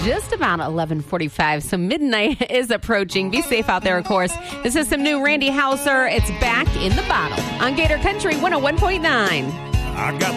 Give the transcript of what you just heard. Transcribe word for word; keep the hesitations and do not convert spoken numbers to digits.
just about eleven forty-five, so midnight is approaching. Be safe out there, of course. This is some new Randy Houser. It's Back in the Bottle on Gator Country one oh one point nine. I got